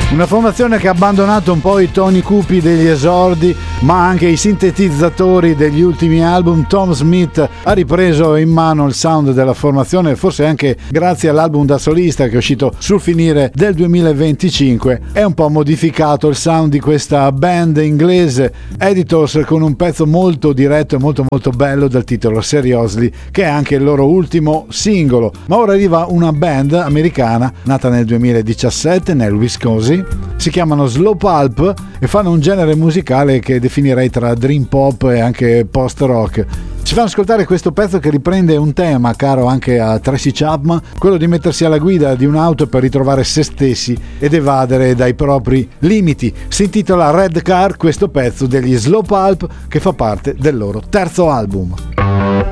Una formazione che ha abbandonato un po' i toni cupi degli esordi, ma anche i sintetizzatori degli ultimi album. Tom Smith ha ripreso in mano il sound della formazione, forse anche grazie all'album da solista che è uscito sul finire del 2025. È un po' modificato il sound di questa band inglese, Editors, con un pezzo molto diretto e molto molto bello dal titolo Seriously, che è anche il loro ultimo singolo. Ma ora arriva una band americana nata nel 2017 nel Wisconsin. Si chiamano Slow Pulp e fanno un genere musicale che definirei tra dream pop e anche post rock. Ci fanno ascoltare questo pezzo che riprende un tema caro anche a Tracy Chapman, quello di mettersi alla guida di un'auto per ritrovare se stessi ed evadere dai propri limiti. Si intitola Red Car, questo pezzo degli Slow Pulp, che fa parte del loro terzo album.